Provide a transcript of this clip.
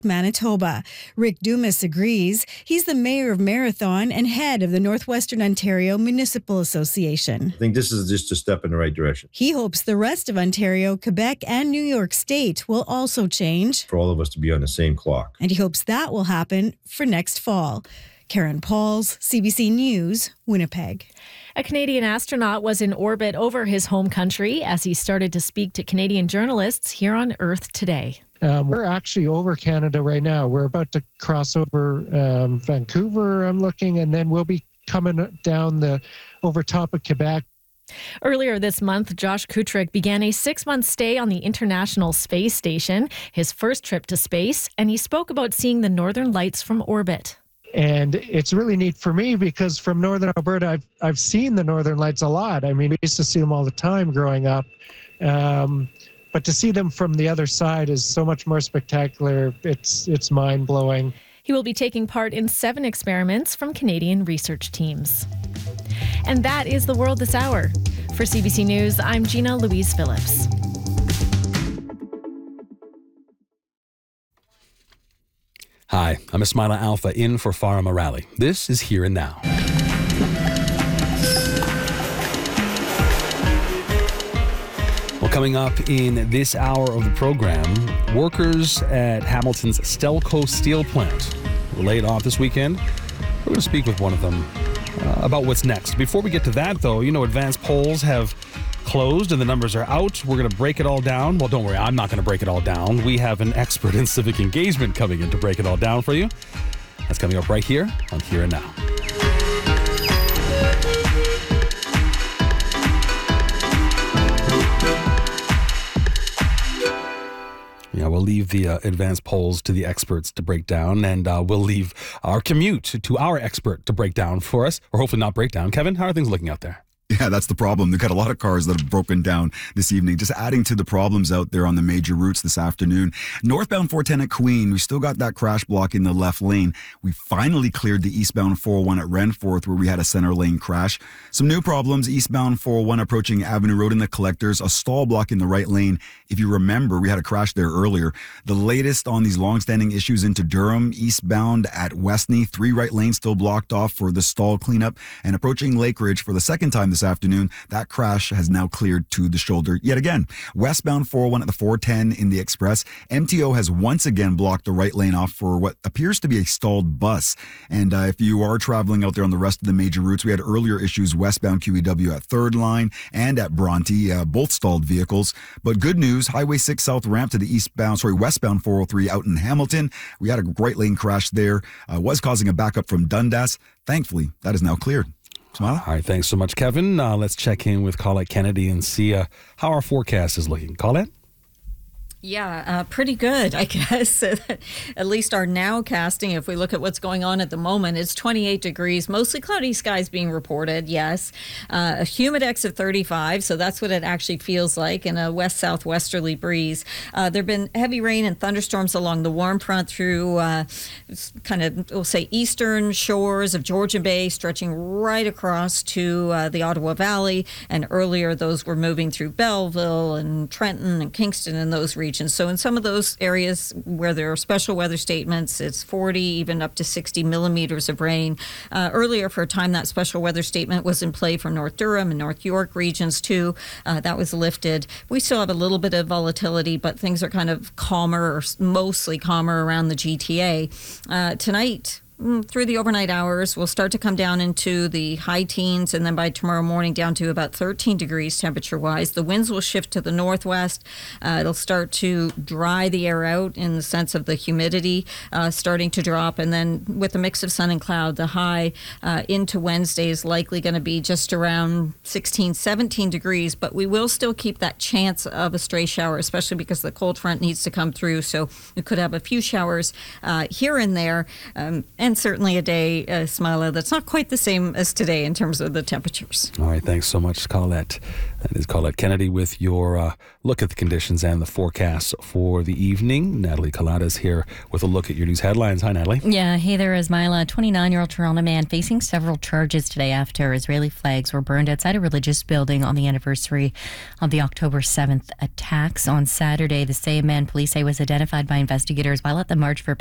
Manitoba. Rick Dumas agrees. He's the mayor of Marathon and head of the Northwestern Ontario Municipal Association. I think this is just a step in the right direction. He hopes the rest of Ontario, Quebec, and New York State will also change. For all of us to be on the same clock. And he hopes that will happen for next fall. Karen Pauls, CBC News, Winnipeg. A Canadian astronaut was in orbit over his home country as he started to speak to Canadian journalists here on Earth today. We're actually over Canada right now. We're about to cross over Vancouver, I'm looking, and then we'll be coming down over top of Quebec. Earlier this month, Josh Kutryk began a 6-month stay on the International Space Station, his first trip to space, and he spoke about seeing the northern lights from orbit. And it's really neat for me because from northern Alberta, I've seen the northern lights a lot. I mean, we used to see them all the time growing up. But to see them from the other side is so much more spectacular. It's mind-blowing. He will be taking part in 7 experiments from Canadian research teams. And that is the world this hour. For CBC News, I'm Gina Louise Phillips. Hi, I'm Ismaila Alfa in for Farah Morali. This is Here and Now. Well, coming up in this hour of the program, workers at Hamilton's Stelco steel plant were laid off this weekend. We're going to speak with one of them about what's next. Before we get to that, though, advanced polls have closed and the numbers are out. We're going to break it all down. Well, don't worry, I'm not going to break it all down. We have an expert in civic engagement coming in to break it all down for you. That's coming up right here on Here and Now. Yeah, we'll leave the advanced polls to the experts to break down, and we'll leave our commute to our expert to break down for us, or hopefully not break down. Kevin, how are things looking out there? Yeah, that's the problem. They've got a lot of cars that have broken down this evening, just adding to the problems out there on the major routes this afternoon. Northbound 410 at Queen, we still got that crash block in the left lane. We finally cleared the eastbound 401 at Renforth where we had a center lane crash. Some new problems, eastbound 401 approaching Avenue Road in the Collectors, a stall block in the right lane. If you remember, we had a crash there earlier. The latest on these long-standing issues into Durham, eastbound at Westney, 3 right lanes still blocked off for the stall cleanup, and approaching Lake Ridge for the second time this afternoon. That crash has now cleared to the shoulder yet again. Westbound 401 at the 410 in the Express. MTO has once again blocked the right lane off for what appears to be a stalled bus. And if you are traveling out there on the rest of the major routes, we had earlier issues westbound QEW at 3rd Line and at Bronte, both stalled vehicles. But good news, Highway 6 south ramp to the westbound 403 out in Hamilton. We had a right lane crash there, was causing a backup from Dundas. Thankfully, that is now cleared. Smile. All right, thanks so much, Kevin. Let's check in with Colette Kennedy and see how our forecast is looking. Colette? Yeah, pretty good, I guess. At least our nowcasting, if we look at what's going on at the moment, it's 28 degrees, mostly cloudy skies being reported, yes. A humidex of 35, so that's what it actually feels like, and a west-southwesterly breeze. There have been heavy rain and thunderstorms along the warm front through we'll say, eastern shores of Georgian Bay, stretching right across to the Ottawa Valley, and earlier those were moving through Belleville and Trenton and Kingston and those regions. So in some of those areas where there are special weather statements, it's 40, even up to 60 millimeters of rain. Earlier for a time, that special weather statement was in play for North Durham and North York regions too. That was lifted. We still have a little bit of volatility, but things are kind of calmer, or mostly calmer around the GTA. Tonight, through the overnight hours, we'll start to come down into the high teens, and then by tomorrow morning down to about 13 degrees temperature-wise. The winds will shift to the northwest. It'll start to dry the air out in the sense of the humidity starting to drop, and then with a mix of sun and cloud, the high into Wednesday is likely going to be just around 16, 17 degrees, but we will still keep that chance of a stray shower, especially because the cold front needs to come through, so we could have a few showers here and there. And And certainly a day, Smiler, that's not quite the same as today in terms of the temperatures. All right, thanks so much, Colette. That is Colette Kennedy with your look at the conditions and the forecast for the evening. Natalie Collada is here with a look at your news headlines. Hi, Natalie. Yeah, hey there, Ismaila. A 29-year-old Toronto man facing several charges today after Israeli flags were burned outside a religious building on the anniversary of the October 7th attacks. On Saturday, the same man police say was identified by investigators while at the March for